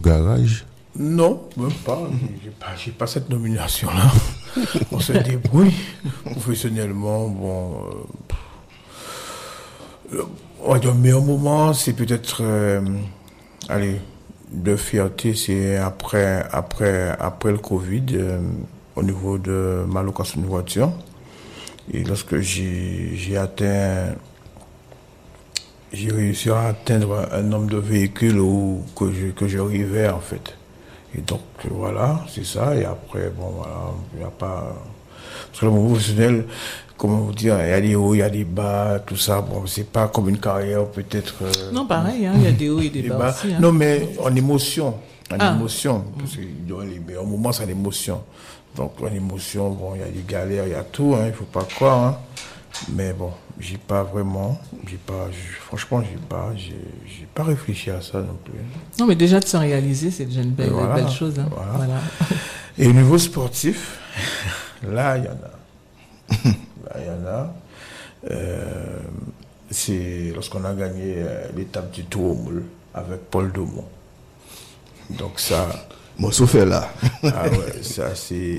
garage? Non, même pas. J'ai pas cette nomination-là. On se débrouille professionnellement. Bon, on va dire, le meilleur moment, c'est peut-être, de fierté, c'est après le Covid, au niveau de ma location de voiture. Et lorsque j'ai réussi à atteindre un nombre de véhicules que j'arrivais, en fait. Et donc, voilà, c'est ça. Et après, bon, voilà, il n'y a pas... Parce que le monde professionnel, comment vous dire, il y a des hauts, il y a des bas, tout ça. Bon, c'est pas comme une carrière, peut-être... Non, pareil, hein, il y a des hauts et des bas aussi. Hein. Non, mais en émotion. Émotion. Parce que dans les meilleurs moments, c'est l'émotion. Donc, en émotion, bon, il y a des galères, il y a tout, hein, il ne faut pas croire, hein. Mais bon, franchement, j'ai pas réfléchi à ça non plus. Non, mais déjà de se réaliser, c'est déjà une belle chose. Hein. Voilà. Et au niveau sportif, là, il y en a. C'est lorsqu'on a gagné l'étape du Tour au Moule avec Paul Daumont. Donc ça... Mon souffle là. Ah ouais, ça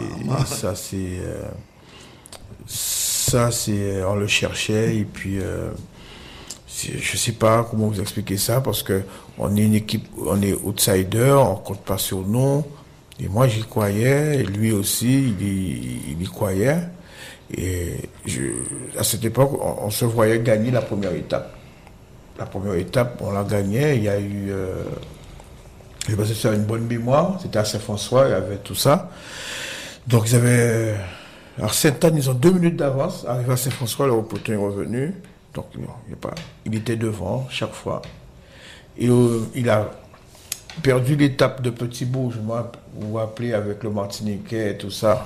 c'est, on le cherchait et puis je sais pas comment vous expliquer ça parce que on est une équipe, on est outsider, on compte pas sur nous et moi j'y croyais et lui aussi il y croyait et à cette époque on se voyait gagner la première étape. La première étape on l'a gagnée, il y a eu je pensais faire une bonne mémoire, c'était à Saint-François, il y avait tout ça. Donc ils avaient... Alors Sainte-Anne, ils ont 2 minutes d'avance. Arrivé à Saint-François, le reporter est revenu. Donc il était devant chaque fois. Et il a perdu l'étape de Petit Bourg, vous vous rappelez, avec le Martiniquais et tout ça.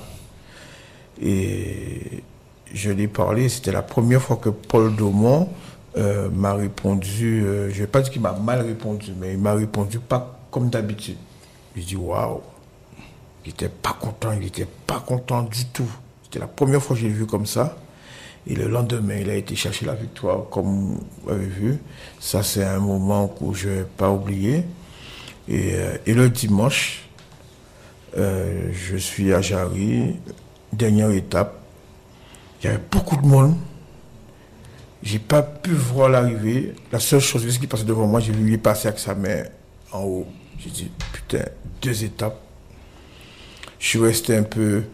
Et je lui ai parlé, c'était la première fois que Paul Daumont m'a répondu, je ne vais pas dire qu'il m'a mal répondu, mais il m'a répondu pas comme d'habitude. J'ai dit waouh, il n'était pas content du tout. C'était la première fois que j'ai vu comme ça. Et le lendemain, il a été chercher la victoire, comme vous avez vu. Ça, c'est un moment que je ne vais pas oublier. Et le dimanche, je suis à Jarry, dernière étape. Il y avait beaucoup de monde. J'ai pas pu voir l'arrivée. La seule chose qui passait devant moi, j'ai vu lui passer avec sa main en haut. J'ai dit, putain, 2 étapes. Je suis resté un peu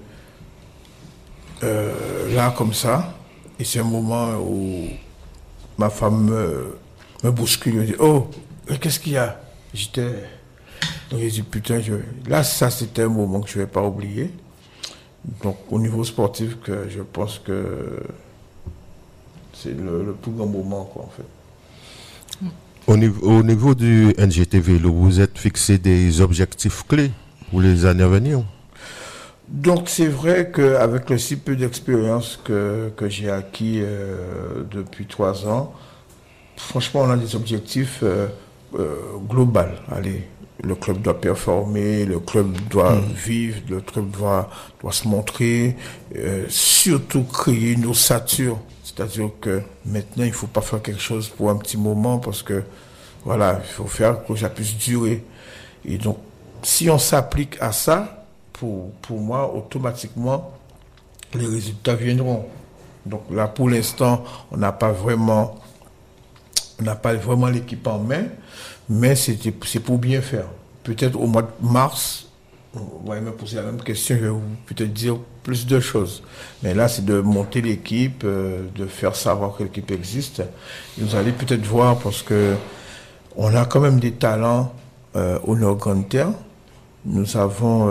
là, comme ça. Et c'est un moment où ma femme me bouscule. Elle dit, oh, qu'est-ce qu'il y a? Donc j'ai dit, putain, là, ça, c'était un moment que je ne vais pas oublier. Donc, au niveau sportif, je pense que c'est le plus grand moment, quoi, en fait. Au niveau du NGT Vélo, vous êtes fixé des objectifs clés pour les années à venir? Donc c'est vrai qu'avec le si peu d'expérience que j'ai acquis depuis 3 ans, franchement on a des objectifs globaux. Allez, le club doit performer, le club doit vivre, le club doit se montrer, surtout créer une ossature. C'est-à-dire que maintenant, il ne faut pas faire quelque chose pour un petit moment parce que, voilà, il faut faire que ça puisse durer. Et donc, si on s'applique à ça, pour moi, automatiquement, les résultats viendront. Donc là, pour l'instant, on n'a pas vraiment l'équipe en main, mais c'est pour bien faire. Peut-être au mois de mars, vous allez me poser la même question, je vais vous peut-être dire plus de choses. Mais là, c'est de monter l'équipe, de faire savoir que l'équipe existe. Et vous allez peut-être voir, parce que on a quand même des talents au Nord-Grande-Terre. Nous avons...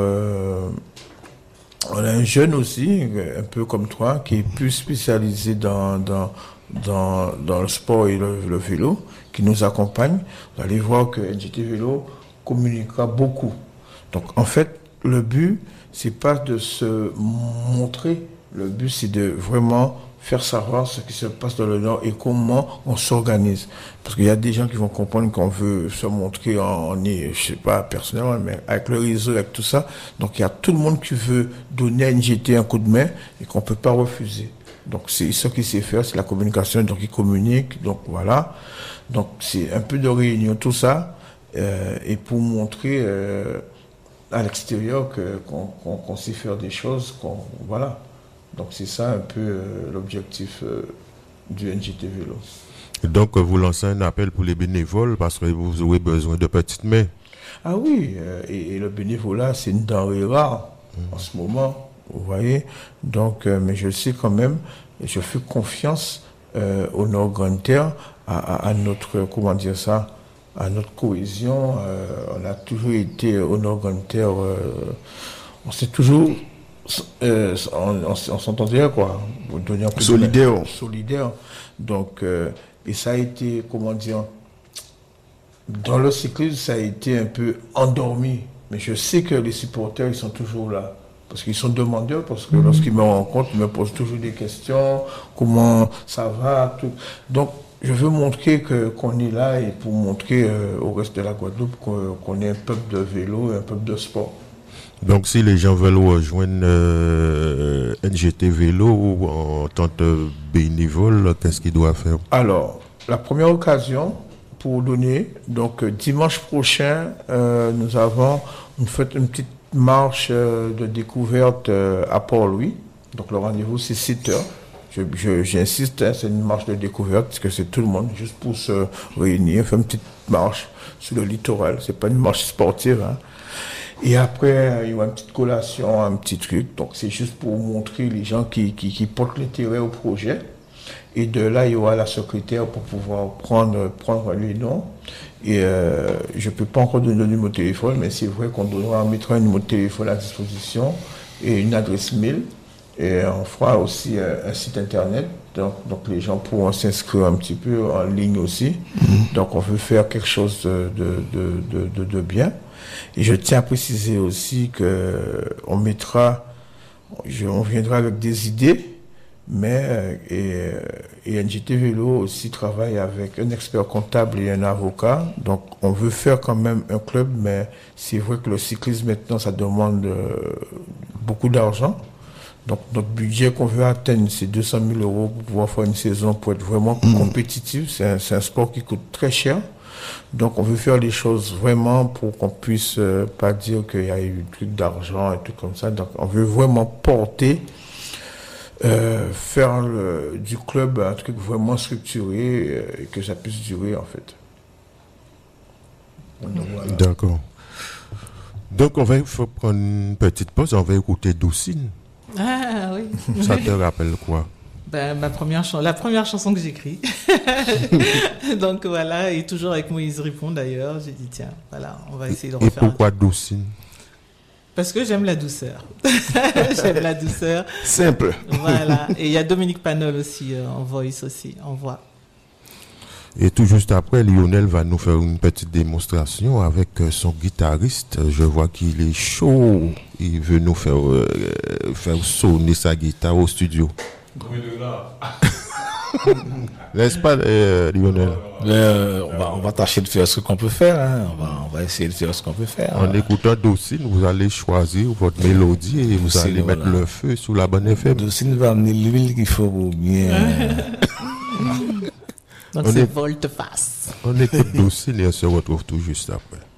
on a un jeune aussi, un peu comme toi, qui est plus spécialisé dans le sport et le vélo, qui nous accompagne. Vous allez voir que NGT Vélo communiquera beaucoup. Donc, en fait, le but, c'est pas de se montrer. Le but, c'est de vraiment faire savoir ce qui se passe dans le Nord et comment on s'organise. Parce qu'il y a des gens qui vont comprendre qu'on veut se montrer je sais pas, personnellement, mais avec le réseau, avec tout ça. Donc, il y a tout le monde qui veut donner à NGT un coup de main et qu'on peut pas refuser. Donc, c'est ce qu'il sait faire, c'est la communication. Donc, il communique. Donc, voilà. Donc, c'est un peu de réunion, tout ça. et pour montrer à l'extérieur qu'on sait faire des choses, voilà. Donc c'est ça un peu l'objectif du NJT Vélo. Et donc vous lancez un appel pour les bénévoles parce que vous aurez besoin de petites mains. Ah oui, et le bénévolat c'est une denrée rare en ce moment, vous voyez. Donc, mais je sais quand même, je fais confiance au Nord Grande Terre, à notre, comment dire ça, à notre cohésion. On a toujours été au Nord Grande Terre, on s'est toujours, on s'entendait quoi, pour donner un peu solidaire. Donc, et ça a été, comment dire, dans le cyclisme, ça a été un peu endormi. Mais je sais que les supporters, ils sont toujours là. Parce qu'ils sont demandeurs, parce que lorsqu'ils me rencontrent, ils me posent toujours des questions. Comment ça va, tout. Donc, je veux montrer qu'on est là et pour montrer au reste de la Guadeloupe qu'on est un peuple de vélo et un peuple de sport. Donc, si les gens veulent rejoindre NJT Vélo ou en tant que bénévole, qu'est-ce qu'ils doivent faire? Alors, la première occasion pour donner, donc dimanche prochain, nous avons une petite marche de découverte à Port-Louis. Donc, le rendez-vous, c'est 7h. J'insiste, c'est une marche de découverte parce que c'est tout le monde, juste pour se réunir, faire une petite marche sur le littoral. C'est pas une marche sportive, hein. Et après, il y aura une petite collation, un petit truc. Donc, c'est juste pour montrer les gens qui portent l'intérêt au projet. Et de là, il y aura la secrétaire pour pouvoir prendre les noms. Et je peux pas encore donner le numéro de téléphone, mais c'est vrai qu'on mettra un numéro de téléphone à disposition et une adresse mail. Et on fera aussi un site internet. Donc les gens pourront s'inscrire un petit peu en ligne aussi. Donc, on veut faire quelque chose de bien. Et je tiens à préciser aussi on viendra avec des idées, mais et NJT Vélo aussi travaille avec un expert comptable et un avocat. Donc on veut faire quand même un club, mais c'est vrai que le cyclisme maintenant ça demande beaucoup d'argent. Donc notre budget qu'on veut atteindre c'est 200 000 € pour pouvoir faire une saison pour être vraiment compétitif. C'est un sport qui coûte très cher. Donc on veut faire les choses vraiment pour qu'on puisse pas dire qu'il y a eu un truc d'argent et tout comme ça. Donc on veut vraiment porter, faire du club un truc vraiment structuré et que ça puisse durer en fait. Donc, voilà. D'accord. Donc on va prendre une petite pause, on va écouter Doucine. Ah oui. Ça te rappelle quoi? La première chanson que j'écris. Donc voilà, et toujours avec Moïse Ripon d'ailleurs, j'ai dit tiens, voilà, on va essayer de refaire. Et pourquoi Doucine? Parce que j'aime la douceur. J'aime la douceur. Simple. Voilà, et il y a Dominique Panol aussi en voice aussi, en voix. Et tout juste après, Lionel va nous faire une petite démonstration avec son guitariste. Je vois qu'il est chaud. Il veut nous faire sonner sa guitare au studio. N'est-ce pas, Lionel? On va tâcher de faire ce qu'on peut faire. Hein. On va essayer de faire ce qu'on peut faire. En écoutant Doucine, vous allez choisir votre mélodie et vous allez mettre le feu sous la bonne FM. Doucine va amener l'huile qu'il faut pour bien. Donc c'est volte-face. On écoute Doucine et on se retrouve tout juste après.